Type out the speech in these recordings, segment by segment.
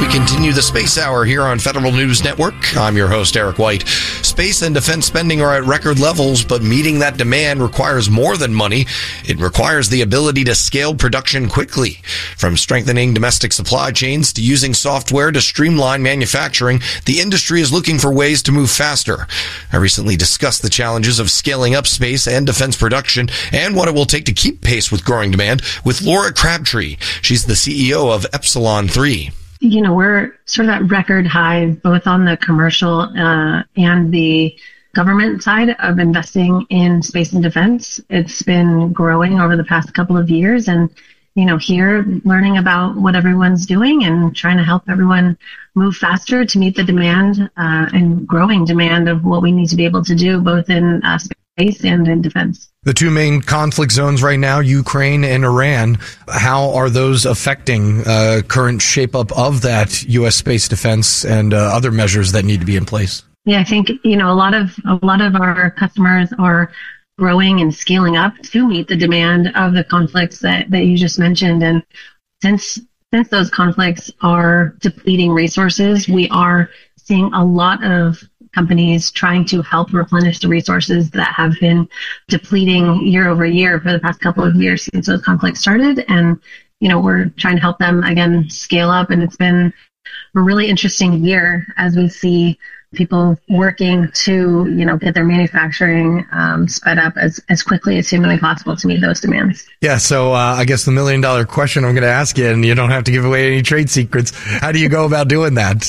We continue the Space Hour here on Federal News Network. I'm your host, Eric White. Space and defense spending are at record levels, but meeting that demand requires more than money. It requires the ability to scale production quickly. From strengthening domestic supply chains to using software to streamline manufacturing, the industry is looking for ways to move faster. I recently discussed the challenges of scaling up space and defense production and what it will take to keep pace with growing demand with Laura Crabtree. She's the CEO of Epsilon 3. We're sort of at record highs, both on the commercial and the government side of investing in space and defense. It's been growing over the past couple of years, and here learning about what everyone's doing and trying to help everyone move faster to meet the demand and growing demand of what we need to be able to do both in space and in defense. The two main conflict zones right now, Ukraine and Iran, how are those affecting current shape up of that U.S. space defense and other measures that need to be in place? Yeah, I think, a lot of our customers are growing and scaling up to meet the demand of the conflicts that you just mentioned. And since those conflicts are depleting resources, we are seeing a lot of companies trying to help replenish the resources that have been depleting year over year for the past couple of years since those conflicts started. And, we're trying to help them, again, scale up. And it's been a really interesting year as we see people working to, get their manufacturing sped up as quickly as humanly possible to meet those demands. Yeah, so I guess the $1 million question I'm going to ask you, and you don't have to give away any trade secrets, how do you go about doing that?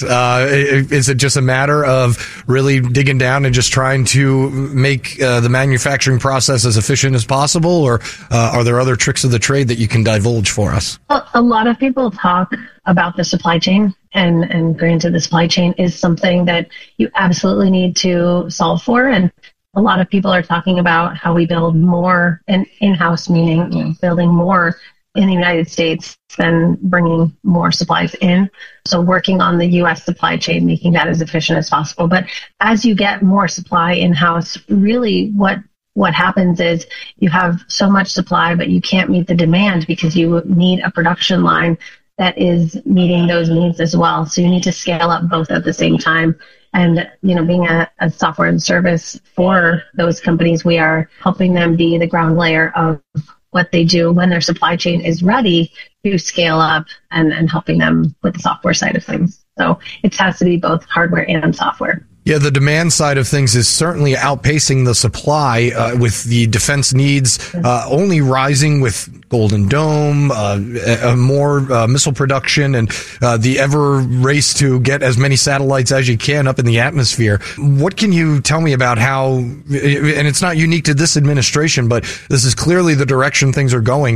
Is it just a matter of really digging down and just trying to make the manufacturing process as efficient as possible, or are there other tricks of the trade that you can divulge for us? A lot of people talk about the supply chain, and granted, the supply chain is something that you absolutely need to solve for. And a lot of people are talking about how we build more in-house, meaning building more in the United States than bringing more supplies in. So working on the U.S. supply chain, making that as efficient as possible. But as you get more supply in-house, really what happens is you have so much supply, but you can't meet the demand because you need a production line that is meeting those needs as well. So you need to scale up both at the same time. And, being a software and service for those companies, we are helping them be the ground layer of what they do when their supply chain is ready to scale up and helping them with the software side of things. So it has to be both hardware and software. Yeah, the demand side of things is certainly outpacing the supply with the defense needs only rising with Golden Dome, more missile production, and the ever race to get as many satellites as you can up in the atmosphere. What can you tell me about how, and it's not unique to this administration, but this is clearly the direction things are going.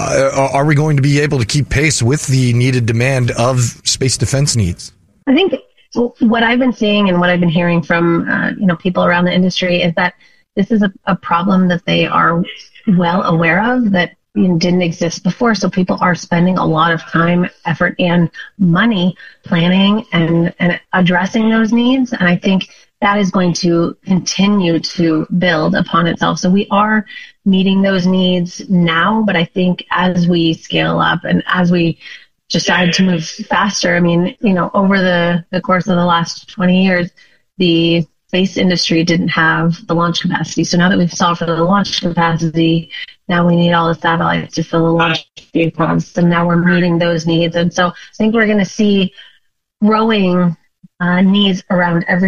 Are we going to be able to keep pace with the needed demand of space defense needs? I think what I've been seeing and what I've been hearing from people around the industry is that this is a problem that they are well aware of that didn't exist before. So people are spending a lot of time, effort, and money planning and addressing those needs. And I think that is going to continue to build upon itself. So we are meeting those needs now, but I think as we scale up and as we decide to move faster. I mean, over the course of the last 20 years, the space industry didn't have the launch capacity. So now that we've solved for the launch capacity, now we need all the satellites to fill the launch vehicles. And now we're meeting those needs. And so I think we're going to see growing needs around every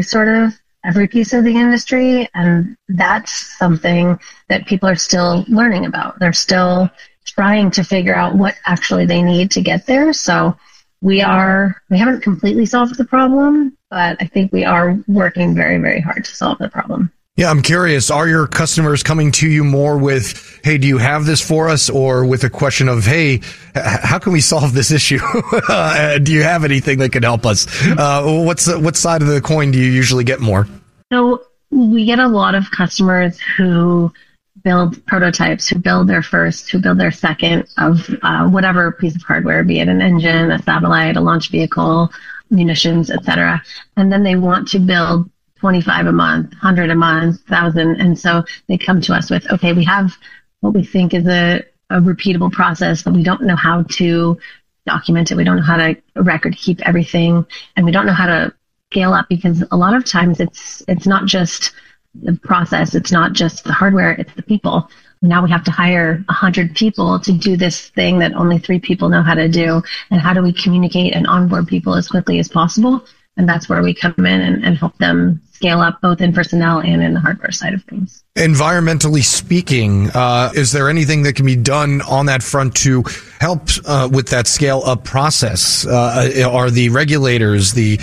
piece of the industry. And that's something that people are still learning about. They're still trying to figure out what actually they need to get there. So we haven't completely solved the problem, but I think we are working very, very hard to solve the problem. Yeah, I'm curious, are your customers coming to you more with, hey, do you have this for us? Or with a question of, hey, how can we solve this issue? Do you have anything that could help us? What side of the coin do you usually get more? So we get a lot of customers who build prototypes, who build their first, who build their second of whatever piece of hardware, be it an engine, a satellite, a launch vehicle, munitions, etc. And then they want to build 25 a month, 100 a month, 1,000. And so they come to us with, okay, we have what we think is a repeatable process, but we don't know how to document it. We don't know how to record keep everything, and we don't know how to scale up, because a lot of times it's not just the process, it's not just the hardware, it's the people. Now we have to hire 100 people to do this thing that only 3 people know how to do. And how do we communicate and onboard people as quickly as possible? And that's where we come in and help them scale up, both in personnel and in the hardware side of things. Environmentally speaking, is there anything that can be done on that front to help with that scale up process? Are the regulators, the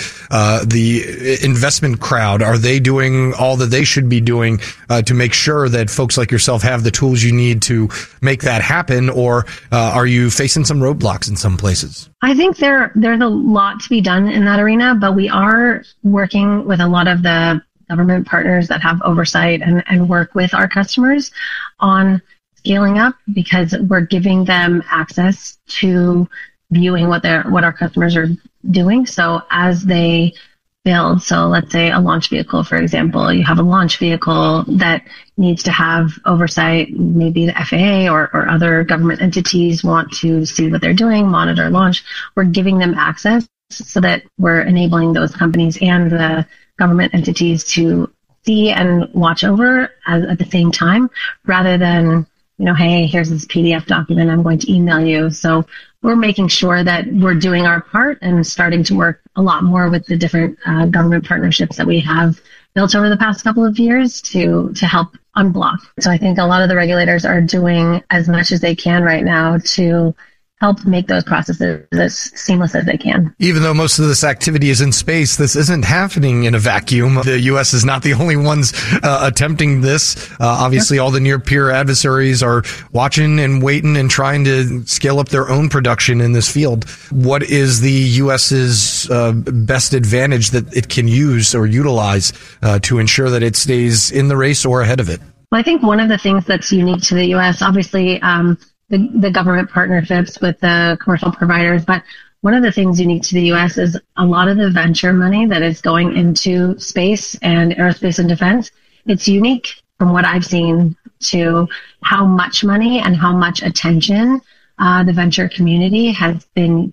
investment crowd, are they doing all that they should be doing to make sure that folks like yourself have the tools you need to make that happen? Or are you facing some roadblocks in some places? I think there's a lot to be done in that arena, but we are working with a lot of the government partners that have oversight and work with our customers on scaling up, because we're giving them access to viewing what our customers are doing. So as they build, so let's say a launch vehicle, for example, you have a launch vehicle that needs to have oversight. Maybe the FAA or other government entities want to see what they're doing, monitor launch. We're giving them access so that we're enabling those companies and the government entities to see and watch over at the same time, rather than, hey, here's this PDF document, I'm going to email you. So we're making sure that we're doing our part and starting to work a lot more with the different government partnerships that we have built over the past couple of years to help unblock. So I think a lot of the regulators are doing as much as they can right now to help make those processes as seamless as they can. Even though most of this activity is in space, this isn't happening in a vacuum. The U.S. is not the only ones attempting this. Obviously, all the near-peer adversaries are watching and waiting and trying to scale up their own production in this field. What is the U.S.'s best advantage that it can use or utilize to ensure that it stays in the race or ahead of it? Well, I think one of the things that's unique to the U.S., obviously, the government partnerships with the commercial providers. But one of the things unique to the U.S. is a lot of the venture money that is going into space and aerospace and defense. It's unique from what I've seen to how much money and how much attention the venture community has been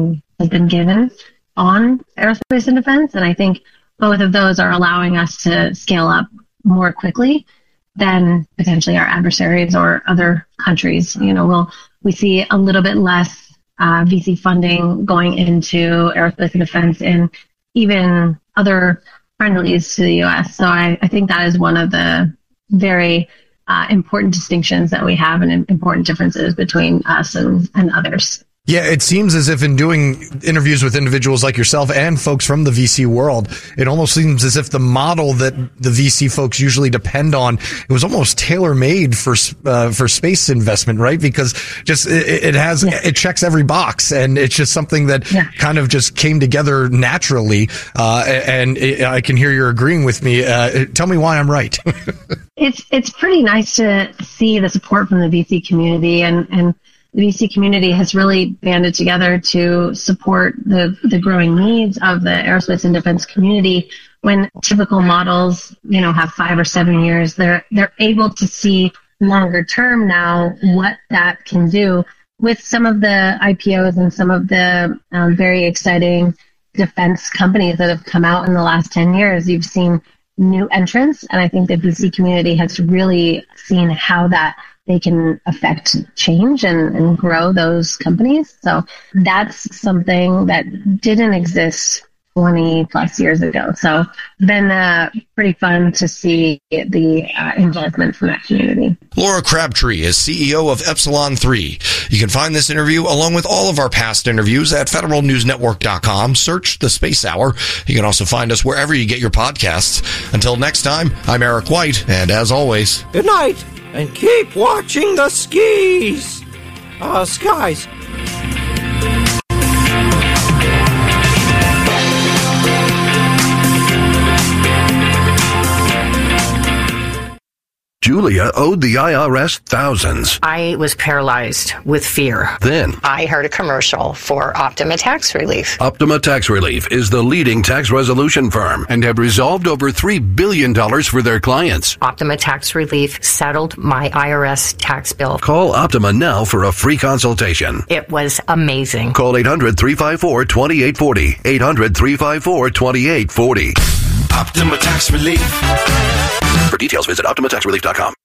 given on aerospace and defense. And I think both of those are allowing us to scale up more quickly than potentially our adversaries or other countries. We see a little bit less VC funding going into aerospace and defense and even other friendlies to the U.S. So I think that is one of the very important distinctions that we have and important differences between us and others. Yeah, it seems as if in doing interviews with individuals like yourself and folks from the VC world, it almost seems as if the model that the VC folks usually depend on, it was almost tailor-made for space investment, right? Because just it checks every box, and it's just something that kind of just came together naturally. And I can hear you're agreeing with me. Tell me why I'm right. It's pretty nice to see the support from the VC community, and the VC community has really banded together to support the growing needs of the aerospace and defense community. When typical models, have 5 or 7 years, they're able to see longer term now what that can do. With some of the IPOs and some of the very exciting defense companies that have come out in the last 10 years, you've seen new entrants, and I think the VC community has really seen how that they can affect change and grow those companies. So that's something that didn't exist 20 plus years ago. So it's been pretty fun to see the investment from that community. Laura Crabtree is CEO of Epsilon 3. You can find this interview along with all of our past interviews at federalnewsnetwork.com. Search The Space Hour. You can also find us wherever you get your podcasts. Until next time, I'm Eric White, and as always, good night, and keep watching the skies. Julia owed the IRS thousands. I was paralyzed with fear. Then I heard a commercial for Optima Tax Relief. Optima Tax Relief is the leading tax resolution firm and have resolved over $3 billion for their clients. Optima Tax Relief settled my IRS tax bill. Call Optima now for a free consultation. It was amazing. Call 800-354-2840. 800-354-2840. Optima Tax Relief. For details, visit OptimaTaxRelief.com.